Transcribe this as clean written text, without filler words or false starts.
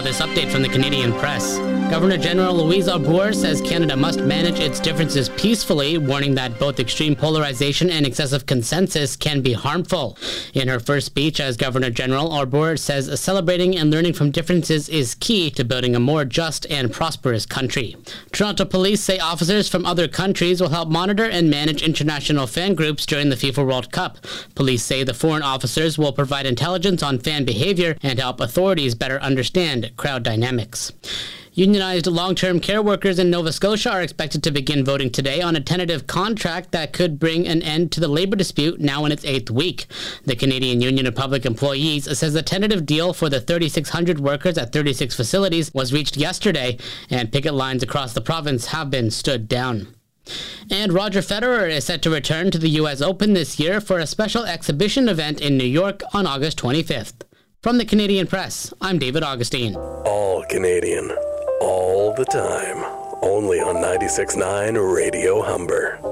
this update from the Canadian Press. Governor General Louise Arbour says Canada must manage its differences peacefully, warning that both extreme polarization and excessive consensus can be harmful. In her first speech as Governor General, Arbour says celebrating and learning from differences is key to building a more just and prosperous country. Toronto police say officers from other countries will help monitor and manage international fan groups during the FIFA World Cup. Police say the foreign officers will provide intelligence on fan behavior and help authorities better understand crowd dynamics. Unionized long-term care workers in Nova Scotia are expected to begin voting today on a tentative contract that could bring an end to the labor dispute now in its 8th week. The Canadian Union of Public Employees says the tentative deal for the 3,600 workers at 36 facilities was reached yesterday, and picket lines across the province have been stood down. And Roger Federer is set to return to the U.S. Open this year for a special exhibition event in New York on August 25th. From the Canadian Press, I'm David Augustine. All Canadian, all the time. Only on 96.9 Radio Humber.